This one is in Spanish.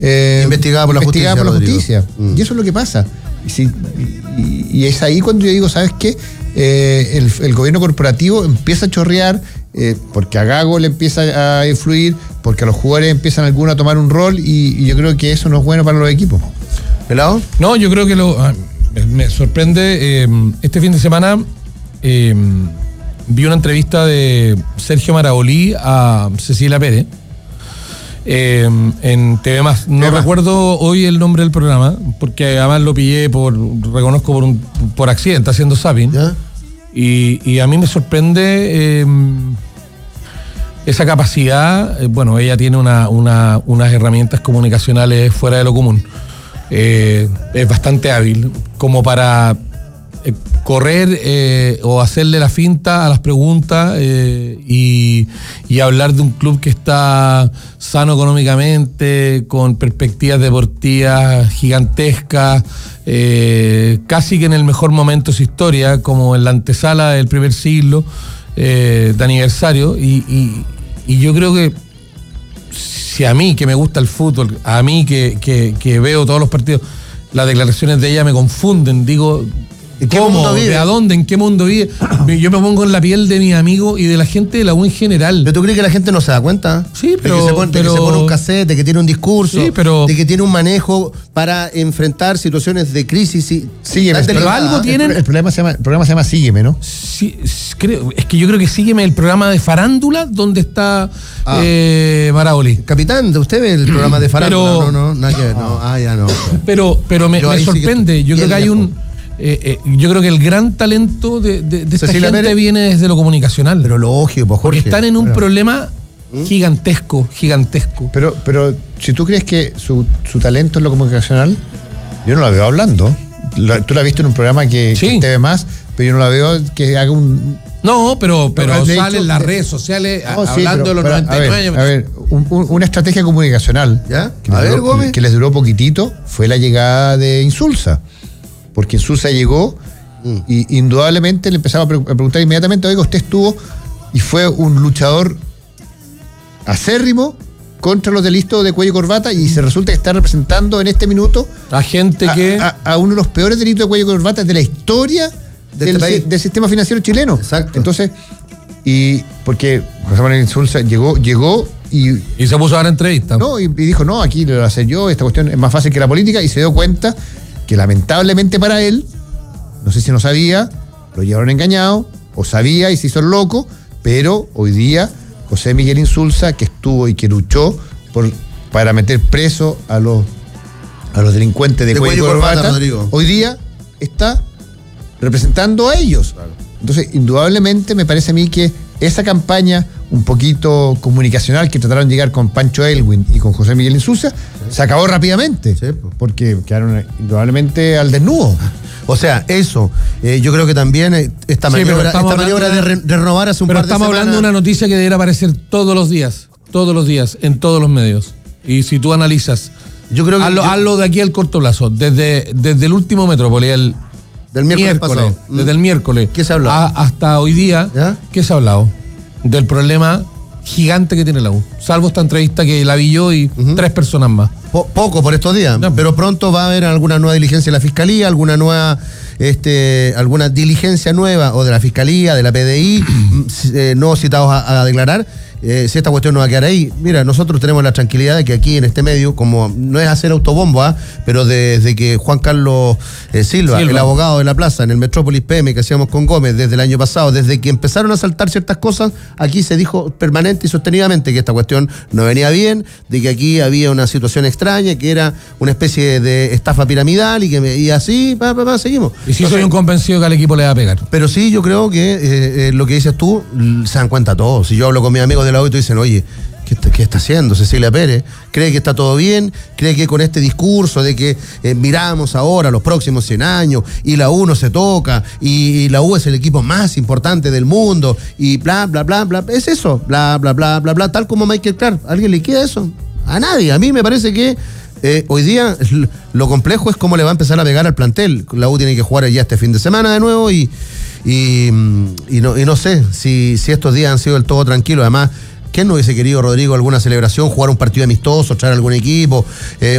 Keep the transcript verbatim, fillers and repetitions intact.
eh, investigada por la investigada justicia. Por la justicia. Mm. Y eso es lo que pasa. Y, si, y, y es ahí cuando yo digo, ¿sabes qué? Eh, el, el gobierno corporativo empieza a chorrear, eh, porque a Gago le empieza a influir, porque a los jugadores empiezan algunos a tomar un rol, y, y yo creo que eso no es bueno para los equipos. ¿Pelado? No, yo creo que lo ah, me sorprende. Eh, este fin de semana eh, vi una entrevista de Sergio Marabolí a Cecilia Pérez eh, en T V Más. No recuerdo hoy el nombre del programa, porque además lo pillé por, reconozco por un por accidente, haciendo zapping. ¿Ya? Y, y a mí me sorprende eh, esa capacidad. Eh, bueno, ella tiene una, una, unas herramientas comunicacionales fuera de lo común. Eh, es bastante hábil como para eh, correr eh, o hacerle la finta a las preguntas eh, y, y hablar de un club que está sano económicamente, con perspectivas deportivas gigantescas, eh, casi que en el mejor momento de su historia, como en la antesala del primer siglo eh, de aniversario, y, y, y yo creo que si a mí, que me gusta el fútbol, a mí que, que, que veo todos los partidos, las declaraciones de ella me confunden, digo, ¿en qué ¿cómo? mundo vive? ¿De a dónde? ¿En qué mundo vive? Yo me pongo en la piel de mis amigos y de la gente de la U en general. ¿Pero tú crees que la gente no se da cuenta? Sí, pero... De que se pone, pero, de que se pone un cassette, de que tiene un discurso, sí, pero, de que tiene un manejo para enfrentar situaciones de crisis. Y, Sígueme, pero algo tienen... El, el, programa se llama, el programa se llama Sígueme, ¿no? Sí, creo, es que yo creo que Sígueme, el programa de farándula donde está ah. eh, Marabolí. Capitán, ¿usted ve el programa de farándula? Pero, no, no, nada que ver, no. Ah, ya no. Pero, pero me, me sorprende, sí que yo creo que hay un... Eh, eh, yo creo que el gran talento de, de, de esta Cecilia gente Pérez viene desde lo comunicacional. Pero lógico, pues, Jorge. Porque están en un pero, problema ¿Mm? gigantesco, gigantesco. Pero, pero si tú crees que su, su talento es lo comunicacional, yo no la veo hablando. La, tú la has visto en un programa que, sí. que te ve más, pero yo no la veo que haga un... No, pero, pero de sale hecho, en las de, redes sociales no, a, sí, hablando pero, de los pero, noventa y nueve a ver, años. A ver, un, un, una estrategia comunicacional ¿Ya? Que, a les ver, duró, Gómez. que les duró poquitito fue la llegada de Insulza. Porque Insulza llegó mm. y indudablemente le empezaba a, pre- a preguntar inmediatamente, oiga, usted estuvo y fue un luchador acérrimo contra los delitos de cuello y corbata, y se resulta que está representando en este minuto a gente a, que a, a uno de los peores delitos de cuello y corbata de la historia de del, este del sistema financiero chileno. Exacto. Entonces, y porque José Manuel Insulza llegó, llegó y, y se puso a dar entrevistas. no, y, y dijo, no, aquí lo voy a hacer yo, esta cuestión es más fácil que la política, y se dio cuenta que lamentablemente para él, no sé si no sabía, lo llevaron engañado, o sabía y se hizo el loco, pero hoy día José Miguel Insulza, que estuvo y que luchó por, para meter preso a los, a los delincuentes de, de cuello y corbata, corbata hoy día está representando a ellos. Claro. Entonces, indudablemente me parece a mí que esa campaña un poquito comunicacional que trataron de llegar con Pancho Elwin y con José Miguel Insulza, sí, se acabó rápidamente, sí, porque quedaron indudablemente al desnudo. O sea, eso, eh, yo creo que también esta sí, maniobra, esta maniobra de, re, de renovar hace un pero par de estamos semanas. hablando de una noticia que debería aparecer todos los días, todos los días, en todos los medios. Y si tú analizas, yo creo que hazlo, yo, hazlo de aquí al corto plazo, desde, desde el último Metrópoli, el del miércoles, miércoles pasado. desde el miércoles ¿Qué se ha hablado? A, hasta hoy día, ¿ya? ¿Qué se ha hablado? Del problema gigante que tiene la U, salvo esta entrevista que la vi yo y uh-huh. tres personas más. Po- poco por estos días, no, pero pronto va a haber alguna nueva diligencia de la Fiscalía, alguna nueva, este, alguna diligencia nueva o de la Fiscalía, de la P D I, eh, no citados a, a declarar. Eh, si esta cuestión no va a quedar ahí, mira, nosotros tenemos la tranquilidad de que aquí en este medio, como no es hacer autobombo, ¿eh? pero desde que Juan Carlos eh, Silva, Silva, el abogado de la plaza, en el Metrópolis P M que hacíamos con Gómez desde el año pasado, desde que empezaron a saltar ciertas cosas, aquí se dijo permanente y sostenidamente que esta cuestión no venía bien, de que aquí había una situación extraña, que era una especie de estafa piramidal y que y así, pa, pa, pa, seguimos. Y sí, soy un convencido que al equipo le va a pegar. Pero sí, yo creo que eh, eh, lo que dices tú, se dan cuenta todos. Si yo hablo con mis amigos de la U y tú dicen, oye, ¿qué está, ¿qué está haciendo Cecilia Pérez? ¿Cree que está todo bien? ¿Cree que con este discurso de que eh, miramos ahora los próximos cien años y la U no se toca y, y la U es el equipo más importante del mundo y bla, bla, bla, bla? Es eso, bla, bla, bla, bla, bla, tal como Michael Clark. ¿A alguien le queda eso? A nadie. A mí me parece que eh, hoy día lo complejo es cómo le va a empezar a pegar al plantel. La U tiene que jugar ya este fin de semana de nuevo y, y, y, no, y no sé si, si estos días han sido del todo tranquilos. Además, ¿Quién no hubiese querido, Rodrigo, alguna celebración, jugar un partido amistoso, traer algún equipo, eh,